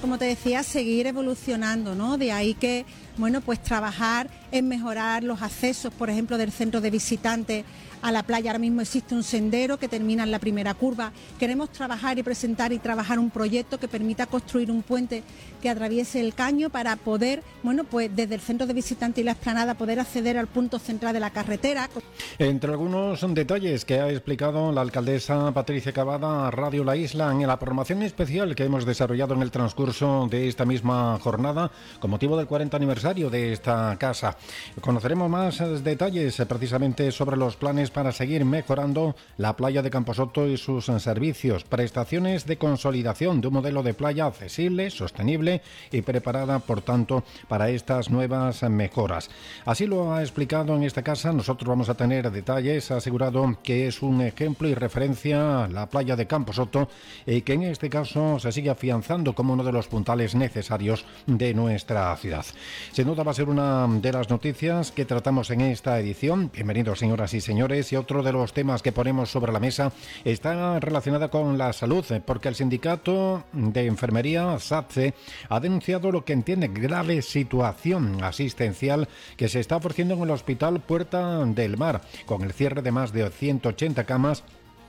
como te decía, seguir evolucionando, ¿no? De ahí que, bueno, pues trabajar en mejorar los accesos, por ejemplo, del centro de visitantes a la playa. Ahora mismo existe un sendero que termina en la primera curva. Queremos trabajar y presentar y trabajar un proyecto que permita construir un puente que atraviese el caño para poder, bueno, pues desde el centro de visitantes y la explanada poder acceder al punto central de la carretera. Entre algunos detalles que ha explicado la alcaldesa Patricia Cavada a Radio La Isla en la programación especial que hemos desarrollado en el transcurso de esta misma jornada con motivo del 40 aniversario de esta casa. Conoceremos más detalles precisamente sobre los planes para seguir mejorando la playa de Camposoto y sus servicios, prestaciones de consolidación de un modelo de playa accesible, sostenible y preparada, por tanto, para estas nuevas mejoras. Así lo ha explicado en esta casa. Nosotros vamos a tener detalles. Ha asegurado que es un ejemplo y referencia la playa de Camposoto y que en este caso se sigue afianzando como uno de los puntales necesarios de nuestra ciudad. Sin duda va a ser una de las noticias que tratamos en esta edición. Bienvenidos, señoras y señores. Y otro de los temas que ponemos sobre la mesa está relacionada con la salud, porque el sindicato de enfermería, SATSE, ha denunciado lo que entiende grave situación asistencial que se está ofreciendo en el Hospital Puerta del Mar, con el cierre de más de 180 camas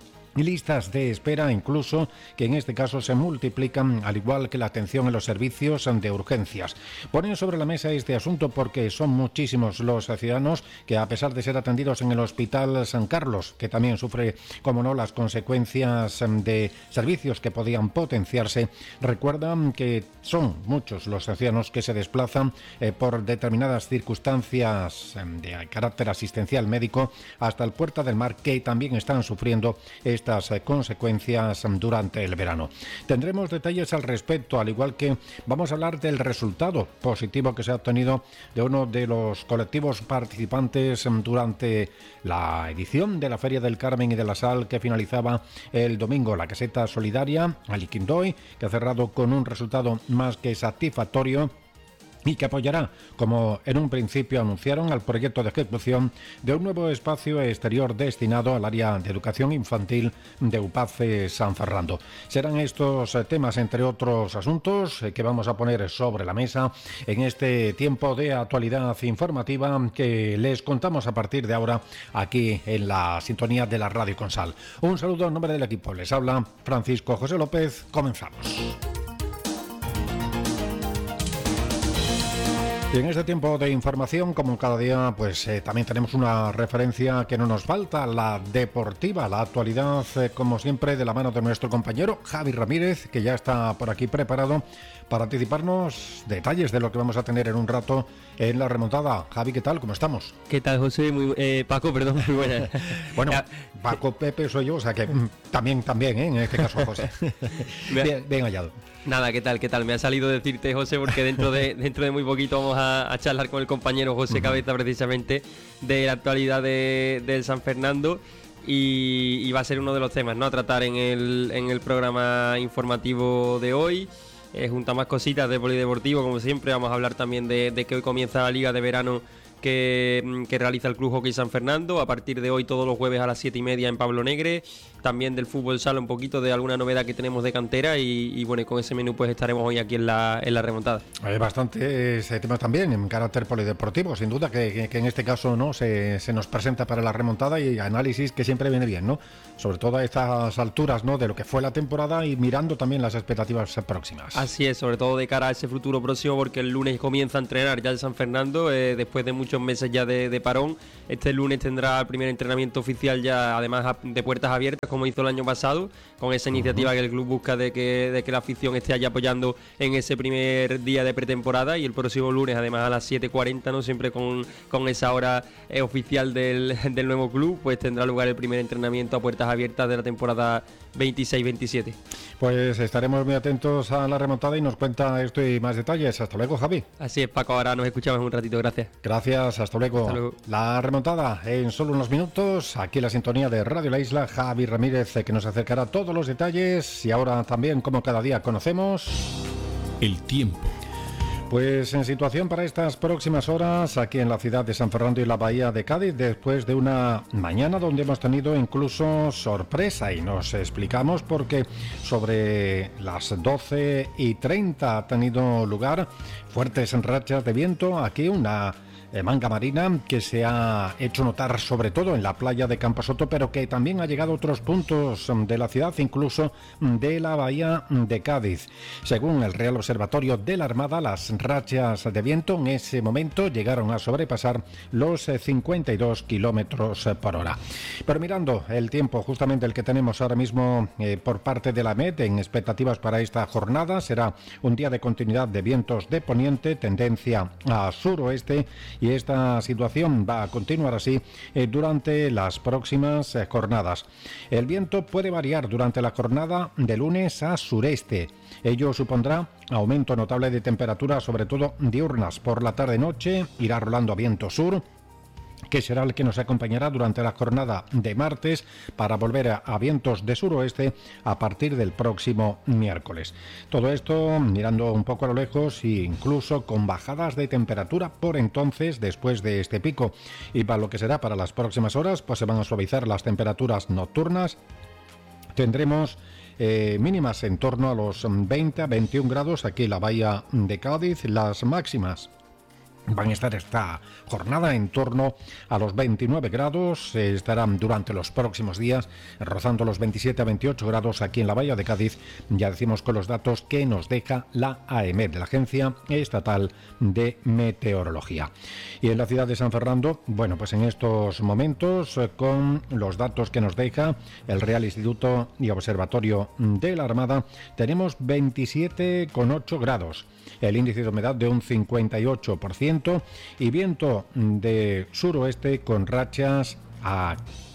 y listas de espera, incluso que en este caso se multiplican, al igual que la atención en los servicios de urgencias. Ponen sobre la mesa este asunto porque son muchísimos los ciudadanos que, a pesar de ser atendidos en el Hospital San Carlos, que también sufre, como no, las consecuencias de servicios que podían potenciarse, recuerdan que son muchos los ciudadanos que se desplazan por determinadas circunstancias de carácter asistencial médico hasta el Puerta del Mar, que también están sufriendo estas consecuencias durante el verano. Tendremos detalles al respecto, al igual que vamos a hablar del resultado positivo que se ha obtenido de uno de los colectivos participantes durante la edición de la Feria del Carmen y de la Sal que finalizaba el domingo, la caseta solidaria Aliquindoy, que ha cerrado con un resultado más que satisfactorio y que apoyará, como en un principio anunciaron, al proyecto de ejecución de un nuevo espacio exterior destinado al área de educación infantil de UPACE San Fernando. Serán estos temas, entre otros asuntos, que vamos a poner sobre la mesa en este tiempo de actualidad informativa que les contamos a partir de ahora aquí en la sintonía de la Radio Consal. Un saludo en nombre del equipo. Les habla Francisco José López. Comenzamos. Y en este tiempo de información, como cada día, pues también tenemos una referencia que no nos falta, la deportiva, la actualidad, como siempre, de la mano de nuestro compañero Javi Ramírez, que ya está por aquí preparado para anticiparnos detalles de lo que vamos a tener en un rato en la remontada. Javi, ¿qué tal? ¿Cómo estamos? ¿Qué tal, José? Paco, perdón, muy buena. Bueno, Paco, Pepe soy yo, o sea que también, en este caso, José. Bien hallado. Nada, ¿qué tal? Me ha salido decirte, José, porque dentro de muy poquito vamos a charlar con el compañero José Cabeza, precisamente, de la actualidad del San Fernando, y va a ser uno de los temas, ¿no?, a tratar en el programa informativo de hoy. Junto a más cositas de polideportivo, como siempre, vamos a hablar también de que hoy comienza la Liga de Verano que realiza el Club Hockey San Fernando a partir de hoy, todos los jueves a las 7:30 en Pablo Negre. También del fútbol sala, un poquito de alguna novedad que tenemos de cantera y bueno, con ese menú pues estaremos hoy aquí en la remontada. Hay bastantes temas también en carácter polideportivo, sin duda que en este caso no se nos presenta para la remontada, y análisis que siempre viene bien, ¿no? Sobre todo a estas alturas, ¿no?, de lo que fue la temporada y mirando también las expectativas próximas. Así es, sobre todo de cara a ese futuro próximo, porque el lunes comienza a entrenar ya el San Fernando, después de muchos meses ya de parón. Este lunes tendrá el primer entrenamiento oficial ya, además de puertas abiertas, como hizo el año pasado, con esa iniciativa que el club busca de que la afición esté allí apoyando en ese primer día de pretemporada. Y el próximo lunes, además, a las 7:40, ¿no?, siempre con esa hora oficial del nuevo club, pues tendrá lugar el primer entrenamiento a puertas abiertas de la temporada 26-27. Pues estaremos muy atentos a la remontada y nos cuenta esto y más detalles. Hasta luego, Javi. Así es, Paco, ahora nos escuchamos en un ratito, gracias. Gracias, hasta luego. Hasta luego. La remontada en solo unos minutos, aquí en la sintonía de Radio La Isla. Javi Ramírez, que nos acercará todos los detalles, y ahora también, como cada día, conocemos el tiempo. Pues en situación para estas próximas horas aquí en la ciudad de San Fernando y la bahía de Cádiz, después de una mañana donde hemos tenido incluso sorpresa, y nos explicamos porque sobre las 12:30 ha tenido lugar fuertes rachas de viento, aquí una manga marina que se ha hecho notar sobre todo en la playa de Camposoto, pero que también ha llegado a otros puntos de la ciudad, incluso de la bahía de Cádiz. Según el Real Observatorio de la Armada, las rachas de viento en ese momento llegaron a sobrepasar los 52 kilómetros por hora. Pero mirando el tiempo justamente el que tenemos ahora mismo por parte de la MET en expectativas para esta jornada, será un día de continuidad de vientos de poniente, tendencia a suroeste, y esta situación va a continuar así durante las próximas jornadas. El viento puede variar durante la jornada de lunes a sureste. Ello supondrá aumento notable de temperaturas, sobre todo diurnas. Por la tarde-noche irá rolando a viento sur, que será el que nos acompañará durante la jornada de martes, para volver a vientos de suroeste a partir del próximo miércoles. Todo esto mirando un poco a lo lejos e incluso con bajadas de temperatura por entonces después de este pico. Y para lo que será para las próximas horas, pues se van a suavizar las temperaturas nocturnas. Tendremos mínimas en torno a los 20 a 21 grados aquí en la bahía de Cádiz. Las máximas van a estar esta jornada en torno a los 29 grados, estarán durante los próximos días rozando los 27 a 28 grados aquí en la bahía de Cádiz, ya decimos con los datos que nos deja la AEMET, la Agencia Estatal de Meteorología. Y en la ciudad de San Fernando, bueno, pues en estos momentos, con los datos que nos deja el Real Instituto y Observatorio de la Armada, tenemos 27,8 grados, el índice de humedad de un 58%, y viento de suroeste con rachas a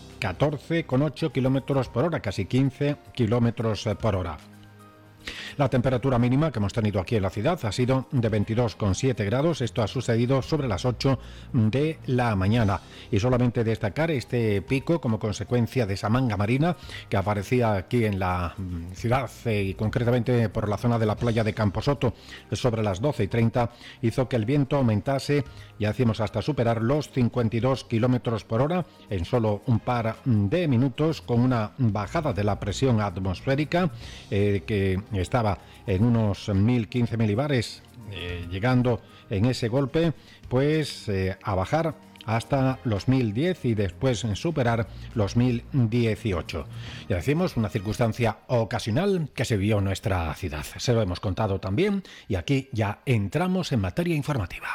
14,8 kilómetros por hora, casi 15 kilómetros por hora. La temperatura mínima que hemos tenido aquí en la ciudad ha sido de 22,7 grados. Esto ha sucedido sobre las 8 de la mañana. Y solamente destacar este pico como consecuencia de esa manga marina que aparecía aquí en la ciudad y concretamente por la zona de la playa de Camposoto sobre las 12:30, hizo que el viento aumentase, ya decimos, hasta superar los 52 kilómetros por hora en solo un par de minutos, con una bajada de la presión atmosférica que estaba en unos 1015 milibares, llegando en ese golpe pues a bajar hasta los 1010 y después superar los 1018. Ya decimos, una circunstancia ocasional que se vio en nuestra ciudad. Se lo hemos contado también y aquí ya entramos en materia informativa.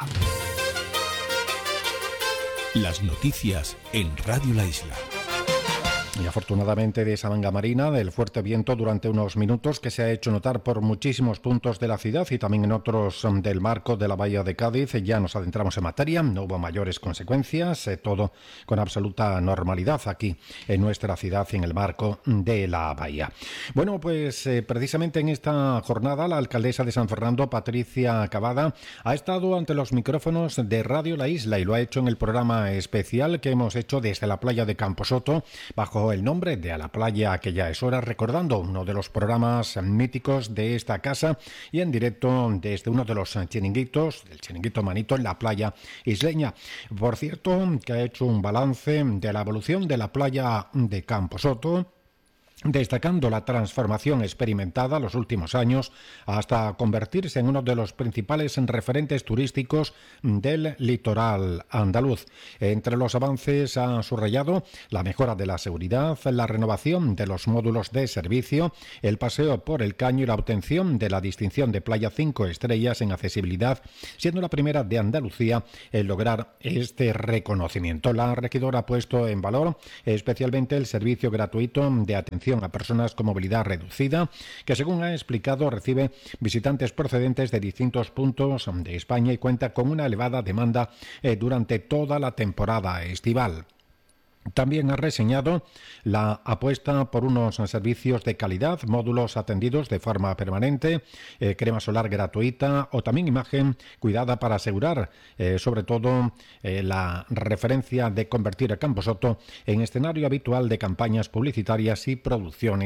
Las noticias en Radio La Isla. Y afortunadamente de esa manga marina, del fuerte viento durante unos minutos que se ha hecho notar por muchísimos puntos de la ciudad y también en otros del marco de la bahía de Cádiz, ya nos adentramos en materia, no hubo mayores consecuencias, todo con absoluta normalidad aquí en nuestra ciudad y en el marco de la bahía. Bueno, pues precisamente en esta jornada la alcaldesa de San Fernando, Patricia Cavada, ha estado ante los micrófonos de Radio La Isla y lo ha hecho en el programa especial que hemos hecho desde la playa de Camposoto, bajo el nombre de A la Playa que ya es hora, recordando uno de los programas míticos de esta casa y en directo desde uno de los chiringuitos, el chiringuito Manito en la playa isleña. Por cierto, que ha hecho un balance de la evolución de la playa de Camposoto, destacando la transformación experimentada los últimos años hasta convertirse en uno de los principales referentes turísticos del litoral andaluz. Entre los avances ha subrayado la mejora de la seguridad, la renovación de los módulos de servicio, el paseo por el Caño y la obtención de la distinción de Playa 5 estrellas en accesibilidad, siendo la primera de Andalucía en lograr este reconocimiento. La regidora ha puesto en valor especialmente el servicio gratuito de atención a personas con movilidad reducida, que según ha explicado recibe visitantes procedentes de distintos puntos de España y cuenta con una elevada demanda durante toda la temporada estival. También ha reseñado la apuesta por unos servicios de calidad, módulos atendidos de forma permanente, crema solar gratuita o también imagen cuidada para asegurar sobre todo la referencia de convertir a Camposoto en escenario habitual de campañas publicitarias y producciones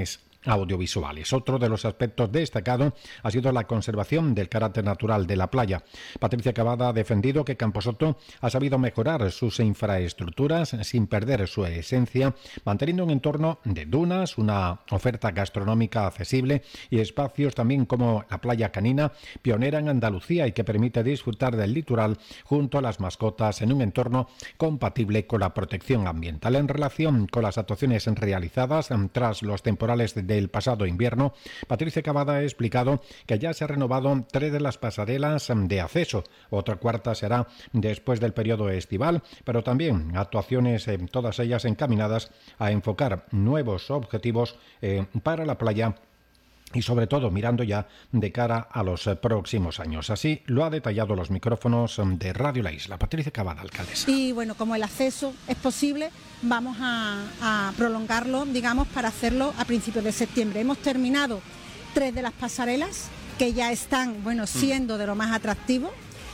audiovisuales. Otro de los aspectos destacados ha sido la conservación del carácter natural de la playa. Patricia Cavada ha defendido que Camposoto ha sabido mejorar sus infraestructuras sin perder su esencia, manteniendo un entorno de dunas, una oferta gastronómica accesible y espacios también como la playa canina, pionera en Andalucía y que permite disfrutar del litoral junto a las mascotas en un entorno compatible con la protección ambiental. En relación con las actuaciones realizadas tras los temporales del pasado invierno, Patricia Cavada ha explicado que ya se han renovado 3 de las pasarelas de acceso, otra cuarta será después del periodo estival, pero también actuaciones todas ellas encaminadas a enfocar nuevos objetivos para la playa y sobre todo mirando ya de cara a los próximos años. Así lo ha detallado los micrófonos de Radio La Isla. Patricia Cavada, alcaldesa. Y bueno, como el acceso es posible, vamos a prolongarlo, digamos, para hacerlo a principios de septiembre. Hemos terminado 3 de las pasarelas que ya están, siendo de lo más atractivo.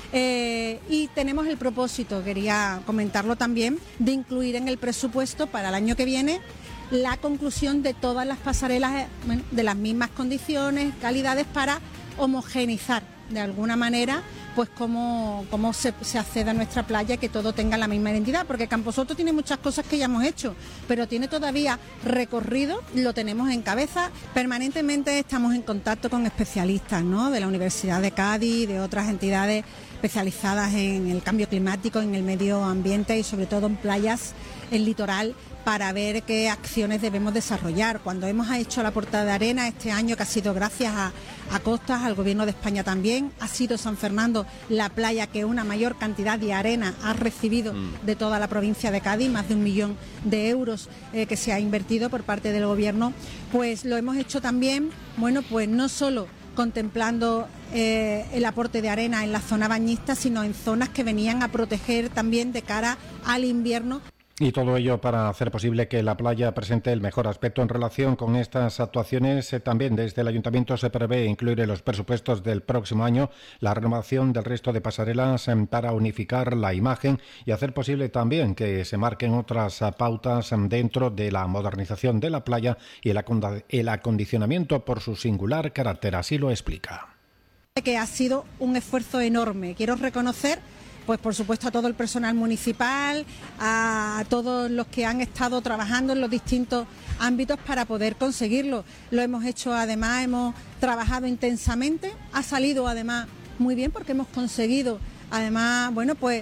Y tenemos el propósito, quería comentarlo también, de incluir en el presupuesto para el año que viene la conclusión de todas las pasarelas de las mismas condiciones, calidades, para homogeneizar de alguna manera pues cómo se accede a nuestra playa, que todo tenga la misma identidad, porque Camposoto tiene muchas cosas que ya hemos hecho, pero tiene todavía recorrido, lo tenemos en cabeza. Permanentemente estamos en contacto con especialistas, ¿no?, de la Universidad de Cádiz, de otras entidades especializadas en el cambio climático, en el medio ambiente y sobre todo en playas, el litoral, para ver qué acciones debemos desarrollar. Cuando hemos hecho la Puerta de Arena este año, que ha sido gracias a Costas, al Gobierno de España también, ha sido San Fernando la playa que una mayor cantidad de arena ha recibido de toda la provincia de Cádiz, más de 1 millón de euros que se ha invertido por parte del Gobierno. Pues lo hemos hecho también, pues no solo contemplando el aporte de arena en la zona bañista, sino en zonas que venían a proteger también de cara al invierno. Y todo ello para hacer posible que la playa presente el mejor aspecto. En relación con estas actuaciones, también desde el Ayuntamiento se prevé incluir en los presupuestos del próximo año la renovación del resto de pasarelas para unificar la imagen y hacer posible también que se marquen otras pautas dentro de la modernización de la playa y el acondicionamiento por su singular carácter. Así lo explica. Que ha sido un esfuerzo enorme. Quiero reconocer, pues por supuesto, a todo el personal municipal, a todos los que han estado trabajando en los distintos ámbitos para poder conseguirlo. Lo hemos hecho, además, hemos trabajado intensamente, ha salido además muy bien porque hemos conseguido, además,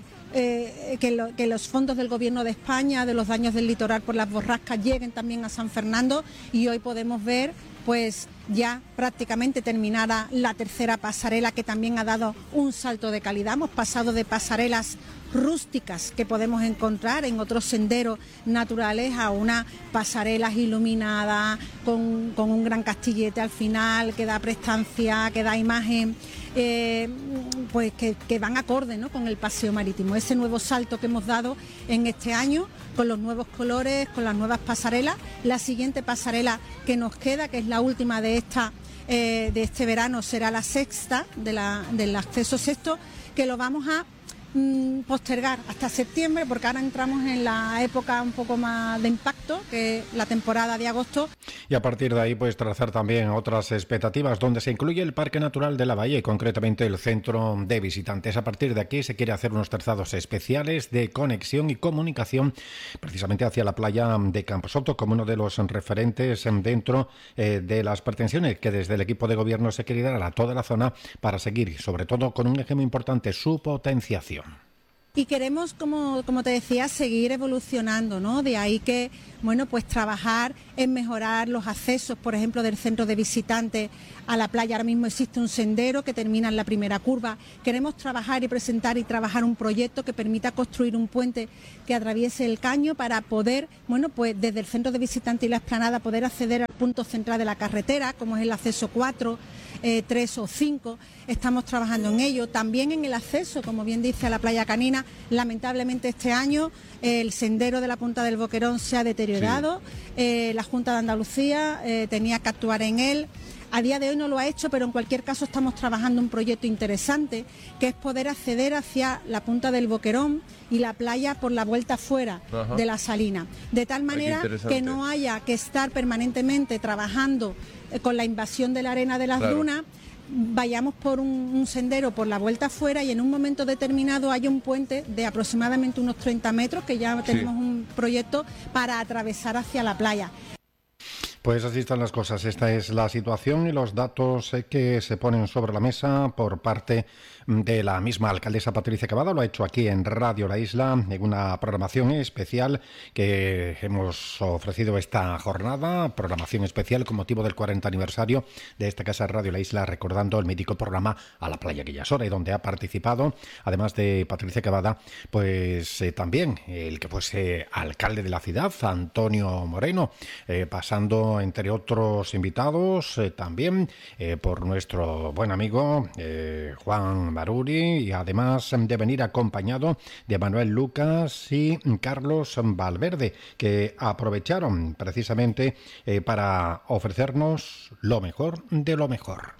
que los fondos del Gobierno de España, de los daños del litoral por las borrascas, lleguen también a San Fernando, y hoy podemos ver pues ya prácticamente terminada la tercera pasarela, que también ha dado un salto de calidad. Hemos pasado de pasarelas rústicas que podemos encontrar en otros senderos naturales a unas pasarelas iluminadas con un gran castillete al final, que da prestancia, que da imagen, pues que van acorde, ¿no?, con el paseo marítimo. Ese nuevo salto que hemos dado en este año, con los nuevos colores, con las nuevas pasarelas. La siguiente pasarela que nos queda, que es la última de este verano, será la sexta, del acceso sexto, que lo vamos a postergar hasta septiembre, porque ahora entramos en la época un poco más de impacto, que es la temporada de agosto. Y a partir de ahí, pues trazar también otras expectativas, donde se incluye el Parque Natural de la Bahía y concretamente el Centro de Visitantes. A partir de aquí se quiere hacer unos trazados especiales de conexión y comunicación precisamente hacia la playa de Camposoto, como uno de los referentes dentro de las pretensiones que desde el equipo de gobierno se quiere dar a toda la zona para seguir, sobre todo con un eje muy importante, su potenciación. Y queremos, como te decía, seguir evolucionando, ¿no? De ahí que, pues trabajar en mejorar los accesos, por ejemplo, del centro de visitantes a la playa. Ahora mismo existe un sendero que termina en la primera curva. Queremos trabajar y presentar y trabajar un proyecto que permita construir un puente que atraviese el caño para poder, pues desde el centro de visitantes y la explanada poder acceder al punto central de la carretera, como es el acceso 4, 3 o 5. Estamos trabajando en ello. También en el acceso, como bien dice, a la playa canina. Lamentablemente este año el sendero de la Punta del Boquerón se ha deteriorado. Sí. La Junta de Andalucía tenía que actuar en él. A día de hoy no lo ha hecho, pero en cualquier caso estamos trabajando un proyecto interesante, que es poder acceder hacia la punta del Boquerón y la playa por la vuelta fuera de la salina, de tal manera que no haya que estar permanentemente trabajando con la invasión de la arena de las dunas, vayamos por un sendero por la vuelta afuera y en un momento determinado haya un puente de aproximadamente unos 30 metros, que ya tenemos un proyecto para atravesar hacia la playa. Pues así están las cosas. Esta es la situación y los datos que se ponen sobre la mesa por parte de la misma alcaldesa Patricia Cavada. Lo ha hecho aquí en Radio La Isla, en una programación especial que hemos ofrecido esta jornada, programación especial con motivo del 40 aniversario de esta casa Radio La Isla, recordando el mítico programa A la Playa que ya es hora, y donde ha participado, además de Patricia Cavada, pues también el que fuese alcalde de la ciudad, Antonio Moreno, pasando entre otros invitados también por nuestro buen amigo Juan Maruri, y además de venir acompañado de Manuel Lucas y Carlos Valverde, que aprovecharon precisamente para ofrecernos lo mejor de lo mejor.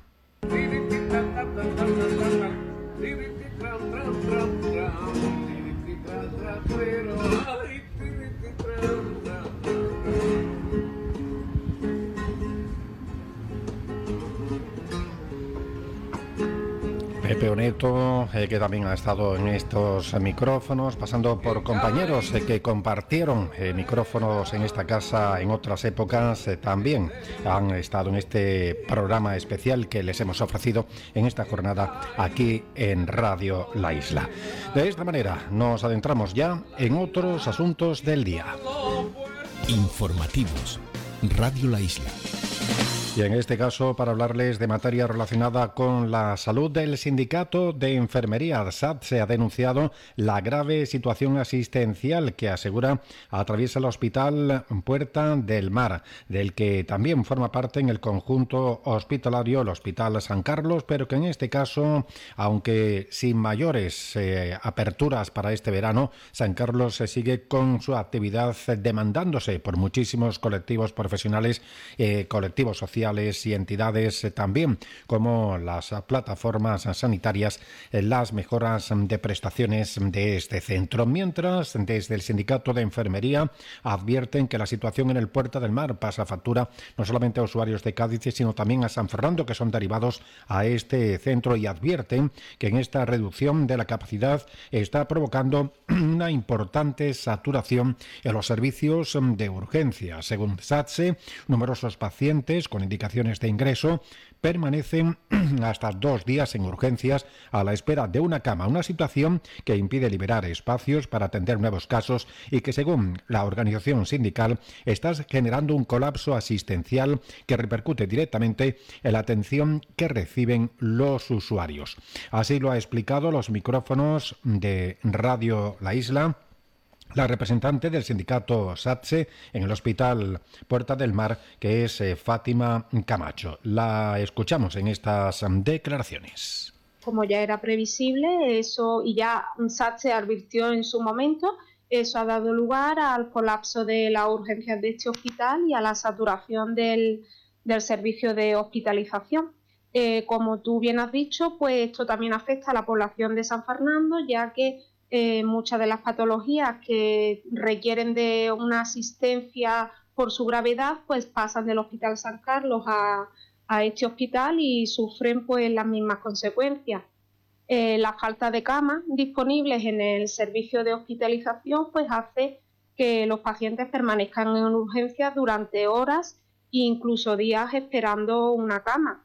Pepe Oneto, que también ha estado en estos micrófonos, pasando por compañeros que compartieron micrófonos en esta casa en otras épocas, también han estado en este programa especial que les hemos ofrecido en esta jornada aquí en Radio La Isla. De esta manera nos adentramos ya en otros asuntos del día. Informativos. Radio La Isla. Y en este caso, para hablarles de materia relacionada con la salud, del Sindicato de Enfermería SATSE ha denunciado la grave situación asistencial que asegura atraviesa el Hospital Puerta del Mar, del que también forma parte en el conjunto hospitalario el Hospital San Carlos, pero que en este caso, aunque sin mayores aperturas para este verano, San Carlos se sigue con su actividad demandándose por muchísimos colectivos profesionales, colectivos sociales y entidades también, como las plataformas sanitarias, las mejoras de prestaciones de este centro. Mientras, desde el Sindicato de Enfermería advierten que la situación en el Puerta del Mar pasa factura no solamente a usuarios de Cádiz, sino también a San Fernando, que son derivados a este centro, y advierten que en esta reducción de la capacidad está provocando una importante saturación en los servicios de urgencia. Según SATSE, numerosos pacientes con indicaciones de ingreso permanecen hasta 2 días en urgencias a la espera de una cama, una situación que impide liberar espacios para atender nuevos casos y que, según la organización sindical, está generando un colapso asistencial que repercute directamente en la atención que reciben los usuarios. Así lo ha explicado a los micrófonos de Radio La Isla la representante del sindicato SATSE en el Hospital Puerta del Mar, que es Fátima Camacho. La escuchamos en estas declaraciones. Como ya era previsible, eso, y ya SATSE advirtió en su momento, eso ha dado lugar al colapso de las urgencias de este hospital y a la saturación del servicio de hospitalización. Como tú bien has dicho, pues esto también afecta a la población de San Fernando, ya que muchas de las patologías que requieren de una asistencia por su gravedad pues pasan del Hospital San Carlos a este hospital y sufren pues las mismas consecuencias. La falta de camas disponibles en el servicio de hospitalización pues hace que los pacientes permanezcan en urgencias durante horas e incluso días esperando una cama.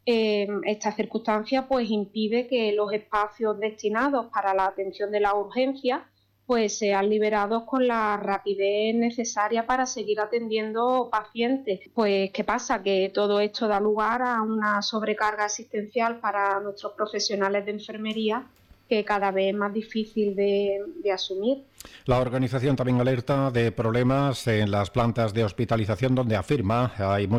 Esta circunstancia pues impide que los espacios destinados para la atención de la urgencia pues sean liberados con la rapidez necesaria para seguir atendiendo pacientes. Pues ¿qué pasa? Que todo esto da lugar a una sobrecarga asistencial para nuestros profesionales de enfermería, que cada vez es más difícil de asumir. La organización también alerta de problemas en las plantas de hospitalización, donde afirma hay